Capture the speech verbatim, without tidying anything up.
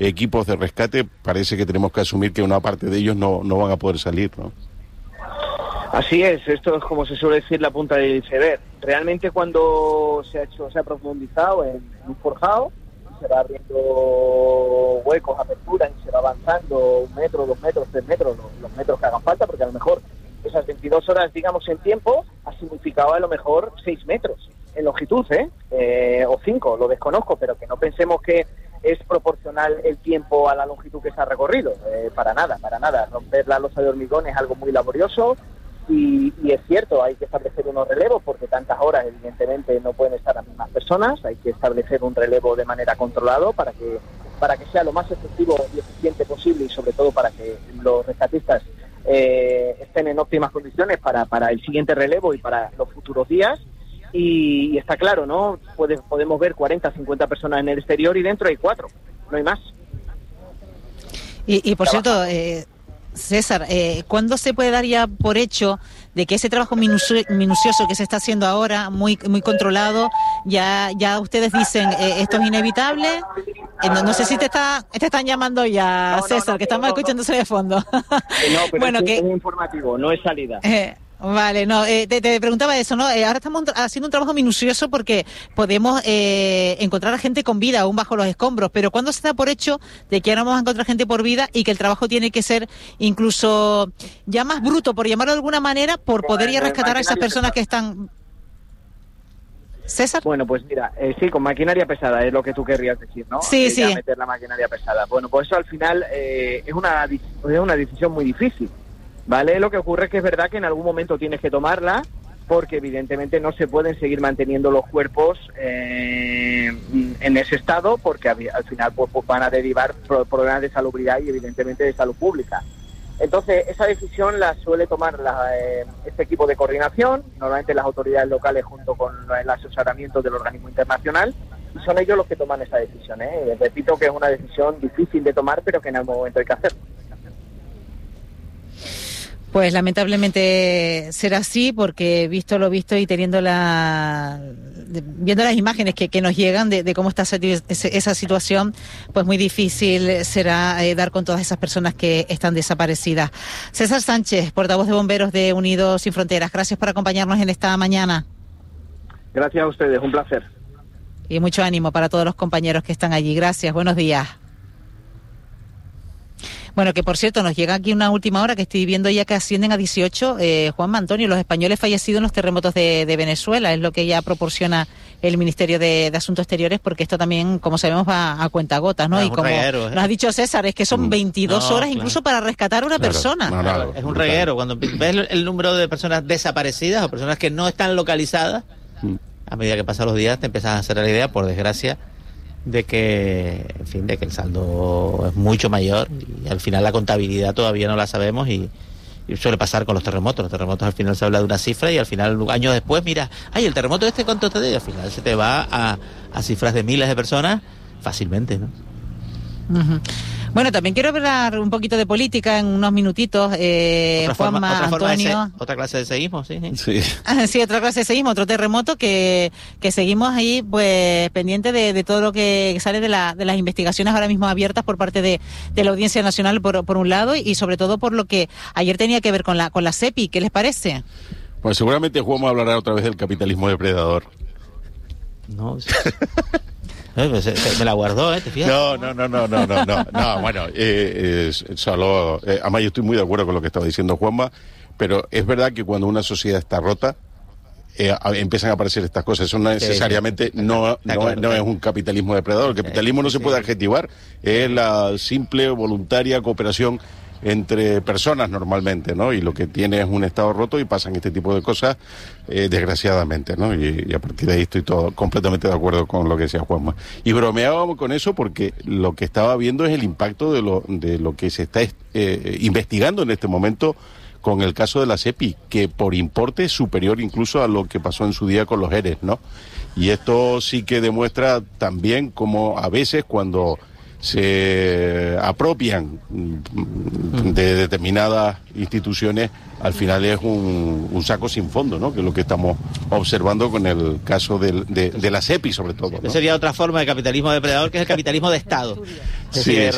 equipos de rescate, parece que tenemos que asumir que una parte de ellos no, no van a poder salir, ¿no? Así es, esto es como se suele decir la punta del iceberg. Realmente cuando se ha hecho, se ha profundizado en, en un forjado, se va abriendo huecos, aperturas y se va avanzando un metro, dos metros, tres metros, los, los metros que hagan falta, porque a lo mejor esas veintidós horas, digamos, en tiempo, ha significado a lo mejor seis metros en longitud, ¿eh? eh o cinco, lo desconozco, pero que no pensemos que es proporcional el tiempo a la longitud que se ha recorrido, eh, para nada, para nada. Romper la losa de hormigón es algo muy laborioso y, y es cierto, hay que establecer unos relevos porque tantas horas evidentemente no pueden estar las mismas personas, hay que establecer un relevo de manera controlado para que para que sea lo más efectivo y eficiente posible y sobre todo para que los rescatistas eh, estén en óptimas condiciones para, para el siguiente relevo y para los futuros días. Y, y está claro, ¿no? Puede, podemos ver cuarenta, cincuenta personas en el exterior y dentro hay cuatro, no hay más. Y, y por cierto, eh, César, eh, ¿cuándo se puede dar ya por hecho de que ese trabajo minucio, minucioso que se está haciendo ahora, muy muy controlado, ya ya ustedes dicen eh, esto es inevitable? Eh, no, no sé si te está te están llamando ya, no, César, no, no, que estamos no, escuchándose no. de fondo. Eh, no, pero bueno, es, que, es informativo, no es salida. Eh, Vale, no, eh, te, te preguntaba eso, ¿no? Eh, ahora estamos haciendo un trabajo minucioso porque podemos eh, encontrar a gente con vida aún bajo los escombros, pero ¿cuándo se da por hecho de que ahora vamos a encontrar gente por vida y que el trabajo tiene que ser incluso ya más bruto, por llamarlo de alguna manera, por poder ir a rescatar a esas personas que están... ¿César? Bueno, pues mira, eh, sí, con maquinaria pesada es lo que tú querrías decir, ¿no? Sí, eh, sí. Meter la maquinaria pesada. Bueno, pues eso al final eh, es una es una decisión muy difícil. ¿Vale? Lo que ocurre es que es verdad que en algún momento tienes que tomarla porque evidentemente no se pueden seguir manteniendo los cuerpos eh, en ese estado porque al final pues, pues van a derivar problemas de salubridad y evidentemente de salud pública. Entonces esa decisión la suele tomar la, eh, este equipo de coordinación, normalmente las autoridades locales junto con el asesoramiento del organismo internacional, y son ellos los que toman esa decisión, ¿eh? Repito que es una decisión difícil de tomar pero que en algún momento hay que hacerlo. Pues lamentablemente será así porque visto lo visto y teniendo la viendo las imágenes que, que nos llegan de, de cómo está esa, esa situación, pues muy difícil será eh, dar con todas esas personas que están desaparecidas. César Sánchez, portavoz de Bomberos de Unidos Sin Fronteras, gracias por acompañarnos en esta mañana. Gracias a ustedes, un placer. Y mucho ánimo para todos los compañeros que están allí. Gracias, buenos días. Bueno, que por cierto, nos llega aquí una última hora que estoy viendo ya que ascienden a dieciocho. Eh, Juanma Antonio, los españoles fallecidos en los terremotos de, de Venezuela, es lo que ya proporciona el Ministerio de, de Asuntos Exteriores, porque esto también, como sabemos, va a cuentagotas, ¿no? No, y como reguero, ¿eh? Nos ha dicho César, es que son veintidós no, horas claro. incluso para rescatar a una claro, persona. No, no, no, es un reguero. Cuando ves el número de personas desaparecidas o personas que no están localizadas, mm. a medida que pasan los días te empiezas a hacer la idea, por desgracia, de que, en fin, de que el saldo es mucho mayor y al final la contabilidad todavía no la sabemos y, y suele pasar con los terremotos. Los terremotos al final se habla de una cifra y al final, años después, mira, ay, el terremoto este cuánto te da y al final se te va a, a cifras de miles de personas fácilmente, ¿no? Uh-huh. Bueno, también quiero hablar un poquito de política en unos minutitos. Eh, otra Juanma, forma, otra Antonio. Forma de se, otra clase de seísmo, sí. Sí, sí. sí otra clase de seísmo, otro terremoto que, que seguimos ahí pues pendiente de, de todo lo que sale de, la, de las investigaciones ahora mismo abiertas por parte de, de la Audiencia Nacional por, por un lado y sobre todo por lo que ayer tenía que ver con la, con la CEPI. ¿Qué les parece? Pues seguramente Juanma hablará otra vez del capitalismo depredador. No, sí. Me la guardó, ¿eh? ¿Te fijas? No, no, no, no, no, no, no, no bueno, eh, eh, solo, eh, además yo estoy muy de acuerdo con lo que estaba diciendo Juanma, pero es verdad que cuando una sociedad está rota, eh, empiezan a aparecer estas cosas, eso no necesariamente, sí, sí. no, no, claro, no es un capitalismo depredador, el capitalismo no se puede adjetivar, es la simple, voluntaria cooperación entre personas normalmente, ¿no? Y lo que tiene es un estado roto y pasan este tipo de cosas, eh, desgraciadamente, ¿no? Y, y a partir de ahí estoy todo completamente de acuerdo con lo que decía Juanma. Y bromeábamos con eso porque lo que estaba viendo es el impacto de lo, de lo que se está eh, investigando en este momento con el caso de la CEPI, que por importe es superior incluso a lo que pasó en su día con los ERES, ¿no? Y esto sí que demuestra también cómo a veces cuando se apropian de determinadas instituciones, al final es un, un saco sin fondo, ¿no? Que es lo que estamos observando con el caso del, de, de la CEPI, sobre todo, ¿no? Sería otra forma de capitalismo depredador, que es el capitalismo de Estado. Es sí, decir,